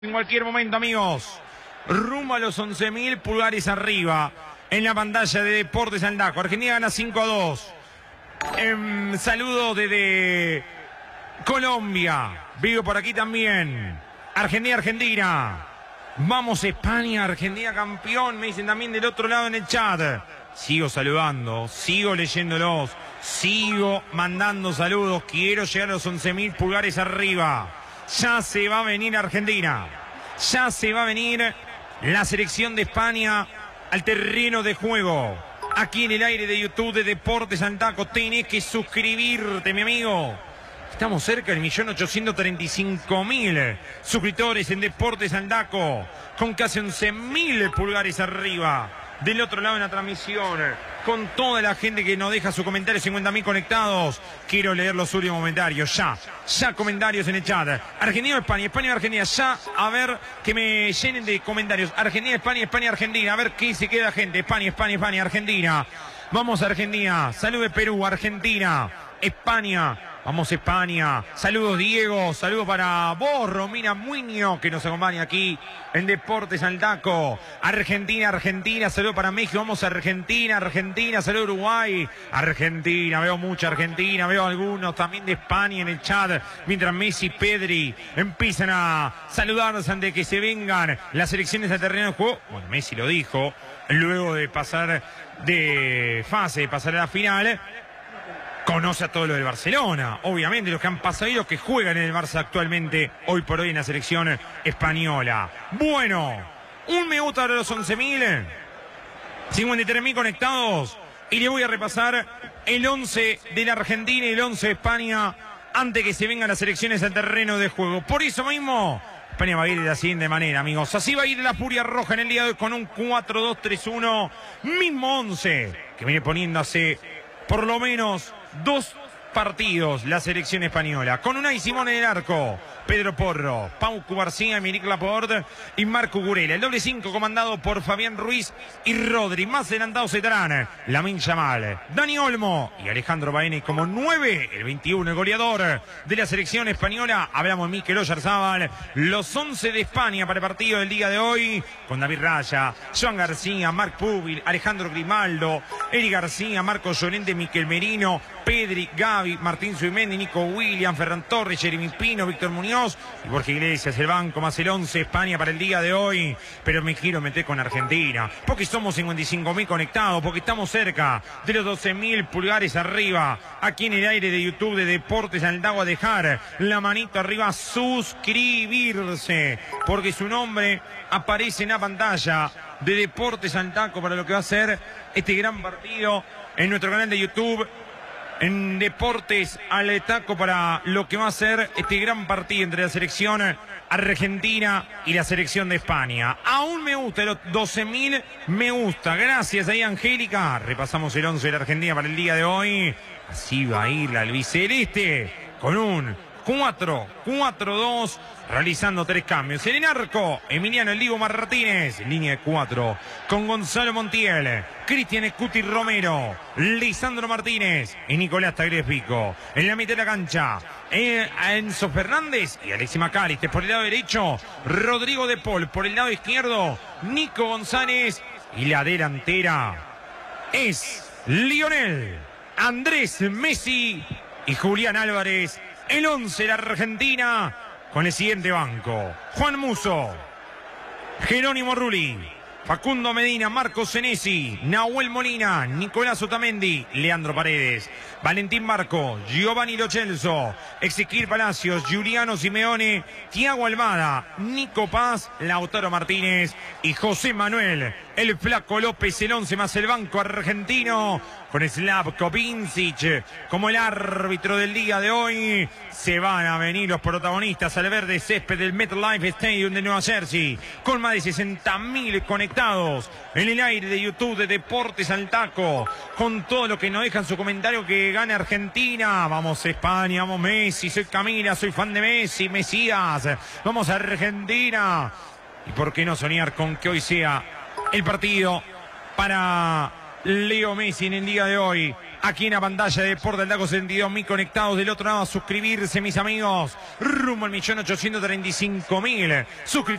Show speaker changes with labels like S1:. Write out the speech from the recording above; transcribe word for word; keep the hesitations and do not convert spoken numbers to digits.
S1: En cualquier momento, amigos, rumbo a los once mil pulgares arriba en la pantalla de Deportes Aldaco. Argentina gana cinco a dos. Eh, saludos desde Colombia. Vivo por aquí también. Argentina, Argentina. Vamos España, Argentina campeón. Me dicen también del otro lado en el chat. Sigo saludando, sigo leyéndolos, sigo mandando saludos. Quiero llegar a los once mil pulgares arriba. Ya se va a venir Argentina. Ya se va a venir la selección de España al terreno de juego. Aquí en el aire de YouTube de Deportes Aldaco. Tenés que suscribirte, mi amigo. Estamos cerca del millón ochocientos treinta y cinco mil suscriptores en Deportes Aldaco. Con casi once mil pulgares arriba. Del otro lado en la transmisión, con toda la gente que nos deja su comentario, cincuenta mil conectados. Quiero leer los últimos comentarios, ya, ya comentarios en el chat. Argentina, España, España, Argentina, ya, a ver que me llenen de comentarios. Argentina, España, España, Argentina, a ver qué se queda gente. España, España, España, Argentina. Vamos a Argentina, salud de Perú, Argentina, España. Vamos España, saludos Diego, saludos para vos Romina Muñoz que nos acompaña aquí en Deportes Aldaco. Argentina, Argentina, saludos para México, vamos a Argentina, Argentina, saludos Uruguay, Argentina, veo mucha Argentina, veo algunos también de España en el chat, mientras Messi y Pedri empiezan a saludarse antes de que se vengan las elecciones al terreno de juego. Bueno, Messi lo dijo, luego de pasar de fase, de pasar a la final. Conoce a todo lo del Barcelona, obviamente, los que han pasado y los que juegan en el Barça actualmente, hoy por hoy en la selección española. Bueno, un me gusta para los once mil, cincuenta y tres mil conectados, y le voy a repasar el once de la Argentina y el once de España antes que se vengan las selecciones al terreno de juego. Por eso mismo, España va a ir de la siguiente manera, amigos. Así va a ir la Furia Roja en el día de hoy con un cuatro dos tres uno, mismo once que viene poniendo hace por lo menos dos partidos la selección española. Con Unai Simón en el arco, Pedro Porro, Pau García, Emerick Laporte y Marco Gurela. El doble cinco comandado por Fabián Ruiz y Rodri. Más adelantados estarán Lamine Yamal, Dani Olmo y Alejandro Baena como nueve. El veintiuno, el goleador de la selección española. Hablamos de Mikel Oyarzábal. Los once de España para el partido del día de hoy. Con David Raya, Joan García, Marc Pubil, Alejandro Grimaldo, Eric García, Marcos Llorente, Miquel Merino, Pedri, Gavi, Martín Zubimendi, Nico William, Ferran Torres, Jeremy Pino, Víctor Muñoz y Borja Iglesias, el banco más el once España para el día de hoy. Pero me quiero meter con Argentina, porque somos cincuenta y cinco mil conectados, porque estamos cerca de los doce mil pulgares arriba, aquí en el aire de YouTube de Deportes Aldaco. A dejar la manito arriba, suscribirse, porque su nombre aparece en la pantalla de Deportes Aldaco para lo que va a ser este gran partido en nuestro canal de YouTube. En Deportes Aldaco para lo que va a ser este gran partido entre la selección argentina y la selección de España. Aún me gusta, los doce mil me gusta. Gracias ahí, Angélica. Repasamos el once de la Argentina para el día de hoy. Así va a ir la albiceleste con un cuatro cuatro dos, realizando tres cambios. En el arco, Emiliano El Divo Martínez, línea de cuatro, con Gonzalo Montiel, Cristian Escuti Romero, Lisandro Martínez y Nicolás Tagliafico Pico. En la mitad de la cancha, Enzo Fernández y Alexis McAllister. Por el lado derecho, Rodrigo De Paul. Por el lado izquierdo, Nico González. Y la delantera es Lionel Andrés Messi y Julián Álvarez. El once de la Argentina con el siguiente banco: Juan Musso, Jerónimo Rulli, Facundo Medina, Marcos Senesi, Nahuel Molina, Nicolás Otamendi, Leandro Paredes, Valentín Barco, Giovanni Lo Celso, Ezequiel Palacios, Giuliano Simeone, Thiago Almada, Nico Paz, Lautaro Martínez y José Manuel El Flaco López. El once más el banco argentino con Slavko Vincic como el árbitro del día de hoy. Se van a venir los protagonistas al verde césped del MetLife Stadium de Nueva Jersey, con más de sesenta mil conectados en el aire de YouTube de Deportes Aldaco, con todo lo que nos dejan su comentario que gane Argentina. Vamos España, vamos Messi, soy Camila, soy fan de Messi, Mesías, vamos a Argentina. Y por qué no soñar con que hoy sea el partido para Leo Messi en el día de hoy. aquí en la pantalla de Deportes del Daco setenta y dos mil conectados. Del otro lado, a suscribirse, mis amigos. Rumbo al millón ochocientos treinta y cinco mil suscriptores.